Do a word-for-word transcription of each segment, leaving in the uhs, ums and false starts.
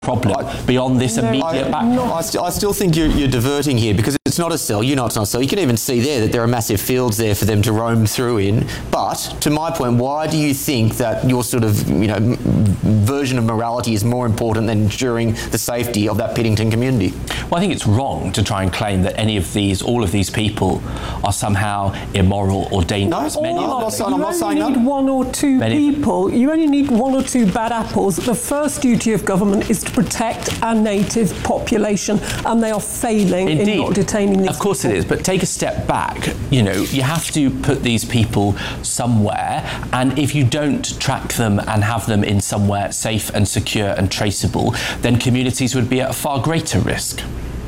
problem beyond this immediate I, backdrop. I, st I still think you're, you're diverting here, because it's not a cell. You know it's not a cell. You can even see there that there are massive fields there for them to roam through in. But to my point, why do you think that your sort of you know version of morality is more important than ensuring the safety of that Piddington community? Well, I think it's wrong to try and claim that any of these, all of these people, are somehow immoral or dangerous. No, Many I'm of not them- saying, I'm not saying You only need that. one or two Many- people. You only need one or two bad apples. The first duty of government is to protect our native population, and they are failing Indeed. in not detaining these Of course people. it is, but take a step back. You know, you have to put these people somewhere, and if you don't track them and have them in somewhere safe and secure and traceable, then communities would be at a far greater risk.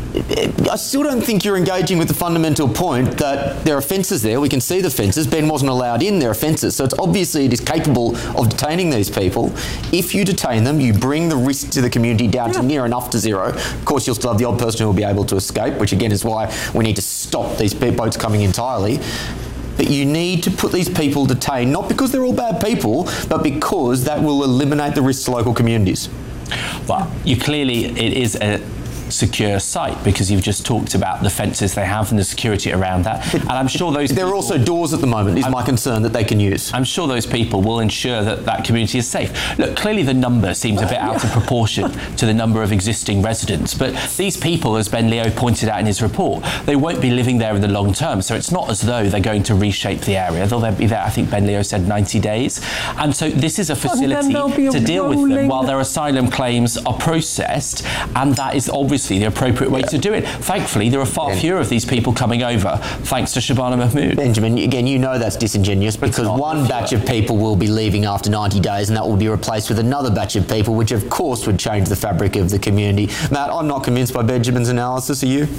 I still don't think you're engaging with the fundamental point that there are fences there. We can see the fences. Ben wasn't allowed in. There are fences. So it's obviously it is capable of detaining these people. If you detain them, you bring the risk to the community down Yeah. to near enough to zero. Of course, you'll still have the odd person who will be able to escape, which again is why we need to stop these boats coming entirely. But you need to put these people detained, not because they're all bad people, but because that will eliminate the risk to local communities. Well, you clearly, it is a secure site because you've just talked about the fences they have and the security around that. And I'm sure those There are people, also doors at the moment, is I'm- my concern, that they can use. I'm sure those people will ensure that that community is safe. Look, clearly the number seems a bit out of proportion to the number of existing residents, but these people, as Ben Leo pointed out in his report, they won't be living there in the long term, so it's not as though they're going to reshape the area. They'll be there, I think Ben Leo said ninety days. And so this is a facility there'll be a to deal with them rolling- while their asylum claims are processed, and that is obviously the appropriate way to do it. Thankfully, there are far Ben. fewer of these people coming over, thanks to Shabana Mahmood. Benjamin, again, you know that's disingenuous, because not. one batch of people will be leaving after ninety days, and that will be replaced with another batch of people, which of course would change the fabric of the community. Matt, I'm not convinced by Benjamin's analysis. Are you?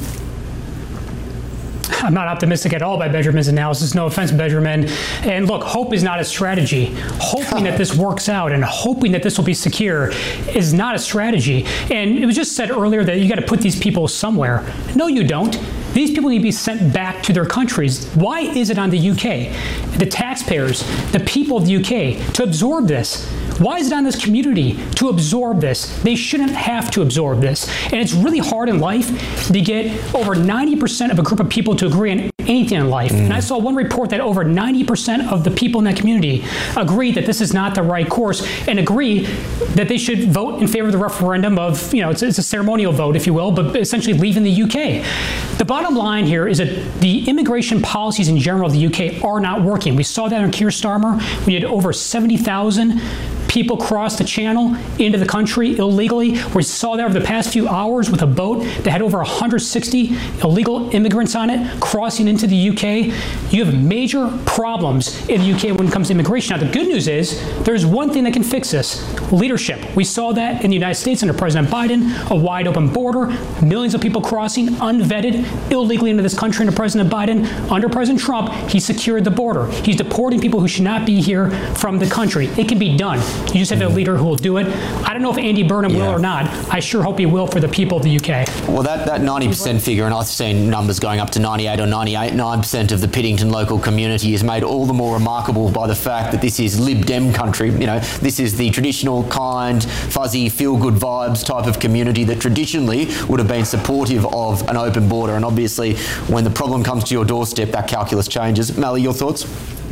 I'm not optimistic at all by Benjamin's analysis. No offense, Benjamin. And look, hope is not a strategy. Hoping that this works out and hoping that this will be secure is not a strategy. And it was just said earlier that you got to put these people somewhere. No, you don't. These people need to be sent back to their countries. Why is it on the U K, the taxpayers, the people of the U K, to absorb this? Why is it on this community to absorb this? They shouldn't have to absorb this. And it's really hard in life to get over ninety percent of a group of people to agree on anything in life. Mm. And I saw one report that over ninety percent of the people in that community agree that this is not the right course, and agree that they should vote in favor of the referendum of, you know, it's, it's a ceremonial vote, if you will, but essentially leaving the U K. The bottom line here is that the immigration policies in general of the U K are not working. We saw that on Keir Starmer. We had over seventy thousand people cross the channel into the country illegally. We saw that over the past few hours with a boat that had over one hundred sixty illegal immigrants on it crossing into the U K. You have major problems in the U K when it comes to immigration. Now, the good news is there's one thing that can fix this: leadership. We saw that in the United States under President Biden, a wide open border, millions of people crossing unvetted illegally into this country under President Biden. Under President Trump, he secured the border. He's deporting people who should not be here from the country. It can be done. You just have a leader who will do it. I don't know if Andy Burnham Yeah. will or not. I sure hope he will for the people of the U K. Well, that, that ninety percent figure, and I've seen numbers going up to ninety-eight or ninety-eight, nine percent of the Piddington local community is made all the more remarkable by the fact that this is Lib Dem country. You know, this is the traditional, kind, fuzzy, feel-good vibes type of community that traditionally would have been supportive of an open border. And obviously, when the problem comes to your doorstep, that calculus changes. Mally, your thoughts?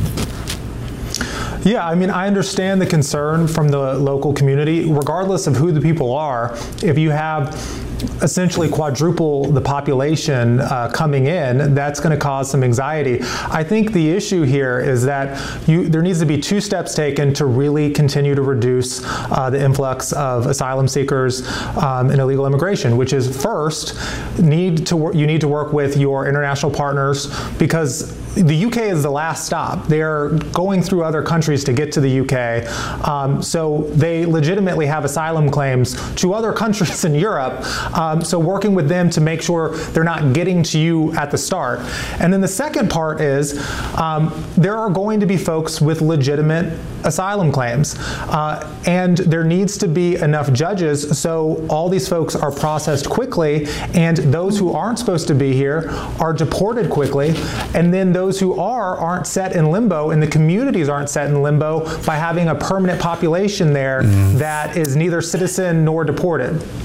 Yeah, I mean, I understand the concern from the local community, regardless of who the people are. If you have essentially quadruple the population uh, coming in, that's going to cause some anxiety. I think the issue here is that you, there needs to be two steps taken to really continue to reduce uh, the influx of asylum seekers um, and illegal immigration, which is first, need to wor- you need to work with your international partners, because the U K is the last stop. They're going through other countries to get to the U K. Um, so they legitimately have asylum claims to other countries in Europe. Um, so working with them to make sure they're not getting to you at the start. And then the second part is um, there are going to be folks with legitimate asylum claims. Uh, and there needs to be enough judges so all these folks are processed quickly, and those who aren't supposed to be here are deported quickly, and then those who are aren't set in limbo, and the communities aren't set in limbo by having a permanent population there mm. that is neither citizen nor deported.